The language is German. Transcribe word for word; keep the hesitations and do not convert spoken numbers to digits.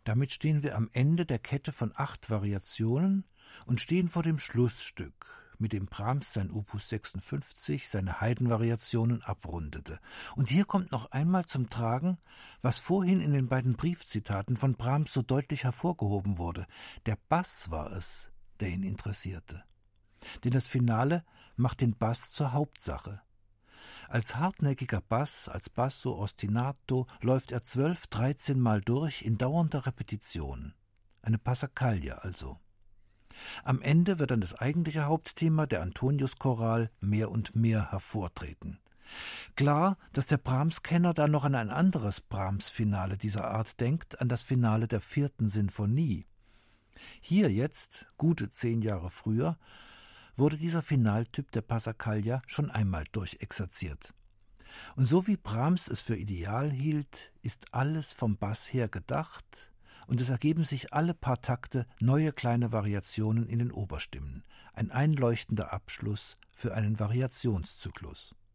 Damit stehen wir am Ende der Kette von acht Variationen und stehen vor dem Schlussstück, mit dem Brahms sein Opus sechsundfünfzig, seine Haydn-Variationen abrundete. Und hier kommt noch einmal zum Tragen, was vorhin in den beiden Briefzitaten von Brahms so deutlich hervorgehoben wurde. Der Bass war es, der ihn interessierte. Denn das Finale macht den Bass zur Hauptsache. Als hartnäckiger Bass, als Basso ostinato, läuft er zwölf, dreizehn Mal durch in dauernder Repetition. Eine Passacaglia also. Am Ende wird dann das eigentliche Hauptthema, der Antoniuschoral, mehr und mehr hervortreten. Klar, dass der Brahms-Kenner da noch an ein anderes Brahms-Finale dieser Art denkt, an das Finale der vierten Sinfonie. Hier jetzt, gute zehn Jahre früher, wurde dieser Finaltyp der Passacaglia schon einmal durchexerziert. Und so wie Brahms es für ideal hielt, ist alles vom Bass her gedacht, und es ergeben sich alle paar Takte neue kleine Variationen in den Oberstimmen, ein einleuchtender Abschluss für einen Variationszyklus.